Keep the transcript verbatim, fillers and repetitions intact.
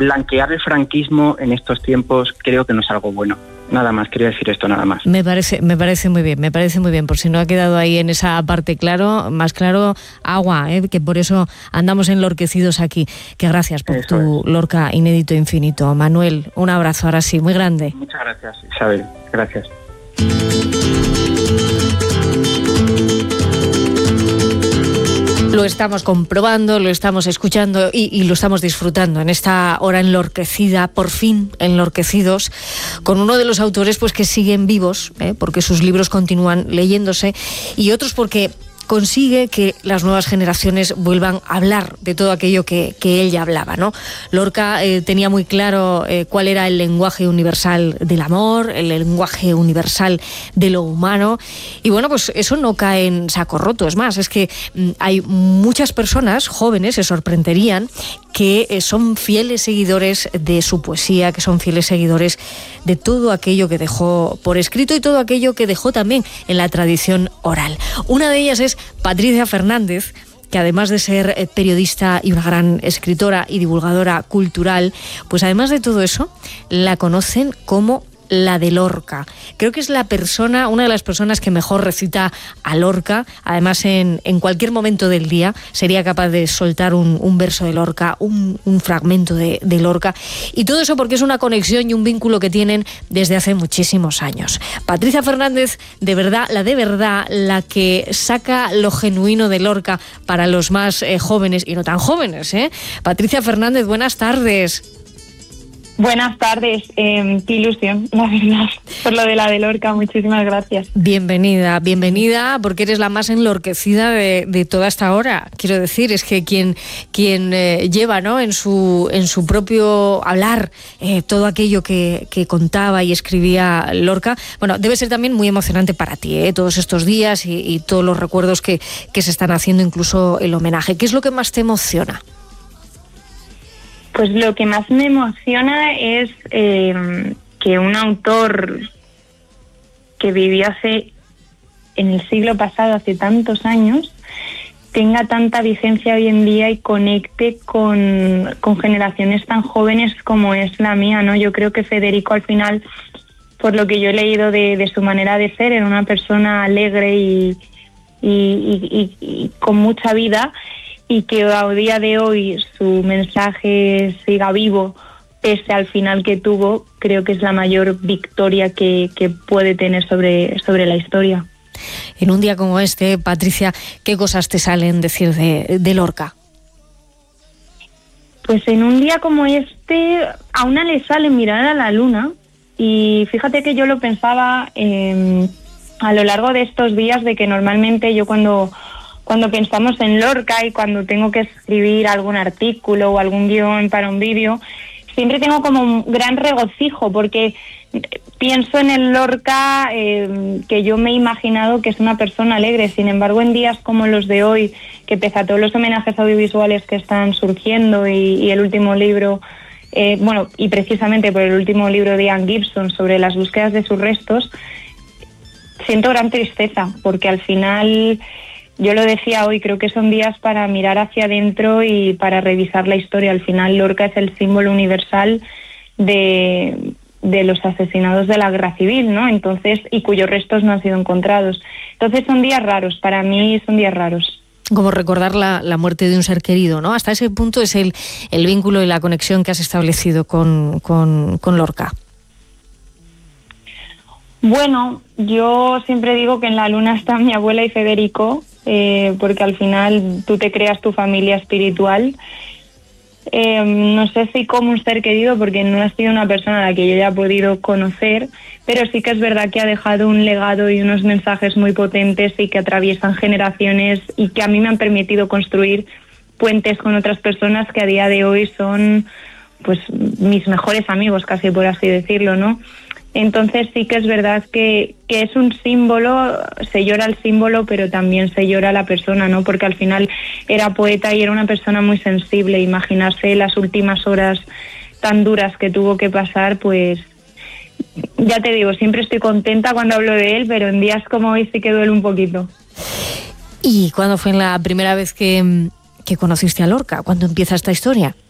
blanquear el franquismo en estos tiempos creo que no es algo bueno. Nada más, quería decir esto nada más. Me parece, me parece muy bien, me parece muy bien, por si no ha quedado ahí en esa parte claro, más claro, agua, ¿eh? Que por eso andamos enlorquecidos aquí. Que gracias por eso tu es. Lorca inédito infinito. Manuel, un abrazo ahora sí, muy grande. Muchas gracias, Isabel, gracias. Lo estamos comprobando, lo estamos escuchando y, y lo estamos disfrutando en esta hora enlorquecida, por fin enlorquecidos, con uno de los autores pues que siguen vivos, ¿eh? Porque sus libros continúan leyéndose, y otros porque consigue que las nuevas generaciones vuelvan a hablar de todo aquello que, que él ya hablaba, ¿no? Lorca eh, tenía muy claro eh, cuál era el lenguaje universal del amor, el lenguaje universal de lo humano, y bueno, pues eso no cae en saco roto. Es más, es que mm, hay muchas personas jóvenes, se sorprenderían, que eh, son fieles seguidores de su poesía, que son fieles seguidores de todo aquello que dejó por escrito y todo aquello que dejó también en la tradición oral. Una de ellas es Patricia Fernández, que además de ser periodista y una gran escritora y divulgadora cultural, pues además de todo eso, la conocen como la de Lorca. Creo que es la persona, una de las personas que mejor recita a Lorca. Además, en, en cualquier momento del día sería capaz de soltar un, un verso de Lorca, un, un fragmento de, de Lorca. Y todo eso porque es una conexión y un vínculo que tienen desde hace muchísimos años. Patricia Fernández, de verdad, la de verdad, la que saca lo genuino de Lorca para los más eh, jóvenes y no tan jóvenes, ¿eh? Patricia Fernández, buenas tardes. Buenas tardes, eh, qué ilusión, la verdad, por lo de la de Lorca, muchísimas gracias. Bienvenida, bienvenida, porque eres la más enlorquecida de, de toda esta hora. Quiero decir, es que quien, quien eh, lleva, ¿no?, en su, en su propio hablar eh, todo aquello que, que contaba y escribía Lorca, bueno, debe ser también muy emocionante para ti, ¿eh?, todos estos días y, y todos los recuerdos que, que se están haciendo, incluso el homenaje. ¿Qué es lo que más te emociona? Pues lo que más me emociona es eh, que un autor que vivió hace en el siglo pasado, hace tantos años, tenga tanta vigencia hoy en día y conecte con, con generaciones tan jóvenes como es la mía, ¿no? Yo creo que Federico, al final, por lo que yo he leído de, de su manera de ser, era una persona alegre y, y, y, y, y con mucha vida, y que a día de hoy su mensaje siga vivo pese al final que tuvo. Creo que es la mayor victoria que, que puede tener sobre, sobre la historia. En un día como este, Patricia, ¿qué cosas te salen decir de, de Lorca? Pues en un día como este, a una le sale mirar a la luna, y fíjate que yo lo pensaba eh, a lo largo de estos días, de que normalmente yo cuando... Cuando pensamos en Lorca y cuando tengo que escribir algún artículo o algún guión para un vídeo, siempre tengo como un gran regocijo, porque pienso en el Lorca eh, que yo me he imaginado que es una persona alegre. Sin embargo, en días como los de hoy, que pese a todos los homenajes audiovisuales que están surgiendo y, y el último libro, eh, bueno, y precisamente por el último libro de Ian Gibson sobre las búsquedas de sus restos, siento gran tristeza, porque al final... Yo lo decía hoy, creo que son días para mirar hacia adentro y para revisar la historia. Al final, Lorca es el símbolo universal de, de los asesinados de la guerra civil, ¿no? Entonces, y cuyos restos no han sido encontrados. Entonces, son días raros, para mí son días raros. Como recordar la, la muerte de un ser querido, ¿no? Hasta ese punto es el, el vínculo y la conexión que has establecido con, con, con Lorca. Bueno, yo siempre digo que en la luna están mi abuela y Federico, eh, porque al final tú te creas tu familia espiritual. Eh, no sé si como un ser querido, porque no ha sido una persona a la que yo haya podido conocer, pero sí que es verdad que ha dejado un legado y unos mensajes muy potentes y que atraviesan generaciones y que a mí me han permitido construir puentes con otras personas que a día de hoy son, pues, mis mejores amigos, casi por así decirlo, ¿no? Entonces sí que es verdad que, que es un símbolo, se llora el símbolo, pero también se llora la persona, ¿no? Porque al final era poeta y era una persona muy sensible. Imaginarse las últimas horas tan duras que tuvo que pasar, pues ya te digo, siempre estoy contenta cuando hablo de él, pero en días como hoy sí que duele un poquito. ¿Y cuándo fue la primera vez que, que conociste a Lorca? ¿Cuándo empieza esta historia?